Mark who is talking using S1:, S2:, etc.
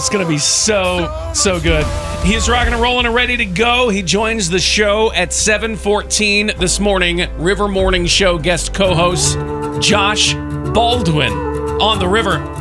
S1: It's going to be so good. He is rocking and rolling and ready to go. He joins the show at 7:14 this morning. River Morning Show guest co-host Josh Baldwin on the River.